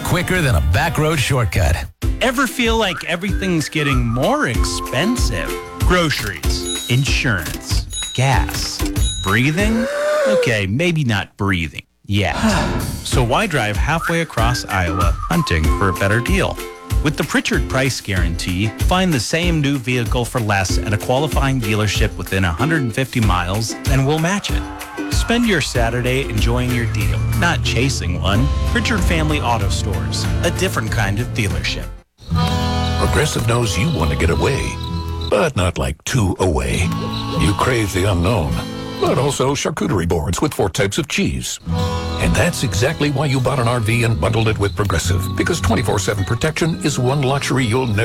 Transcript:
quicker than a back road shortcut. Ever feel like everything's getting more expensive? Groceries, insurance, gas, breathing? Okay, maybe not breathing yet. So why drive halfway across Iowa hunting for a better deal? With the Pritchard Price Guarantee, find the same new vehicle for less at a qualifying dealership within 150 miles, and we'll match it. Spend your Saturday enjoying your deal, not chasing one. Pritchard Family Auto Stores, a different kind of dealership. Progressive knows you want to get away, but not like too away. You crave the unknown, but also charcuterie boards with 4 types of cheese. And that's exactly why you bought an RV and bundled it with Progressive, because 24/7 protection is one luxury you'll never